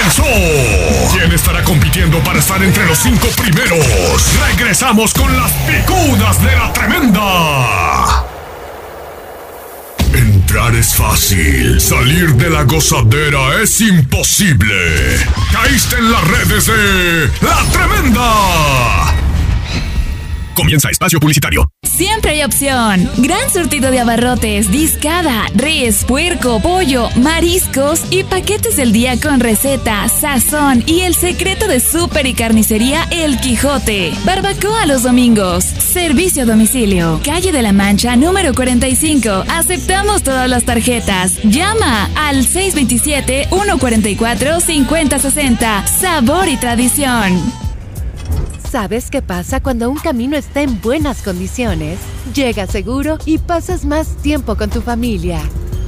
comenzó. ¿Quién estará compitiendo para estar entre los 5 primeros? Regresamos con las picudas de la tremenda. Entrar es fácil, salir de la gozadera es imposible. Caíste en las redes de La Tremenda. Comienza espacio publicitario. Siempre hay opción. Gran surtido de abarrotes, discada, res, puerco, pollo, mariscos y paquetes del día con receta, sazón y el secreto de súper y carnicería El Quijote. Barbacoa los domingos. Servicio a domicilio. Calle de la Mancha, número 45. Aceptamos todas las tarjetas. Llama al 627-144-5060. Sabor y tradición. ¿Sabes qué pasa cuando un camino está en buenas condiciones? Llegas seguro y pasas más tiempo con tu familia.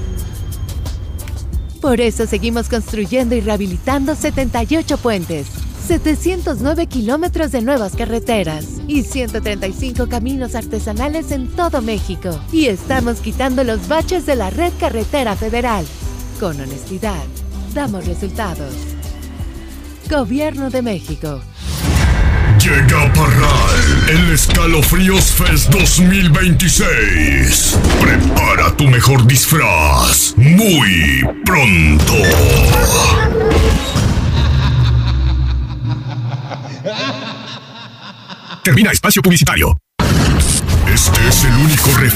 Por eso seguimos construyendo y rehabilitando 78 puentes, 709 kilómetros de nuevas carreteras y 135 caminos artesanales en todo México. Y estamos quitando los baches de la red carretera federal. Con honestidad, damos resultados. Gobierno de México. Llega Parral, el Escalofríos Fest 2026. Prepara tu mejor disfraz muy pronto. Termina espacio publicitario. Este es el único refugio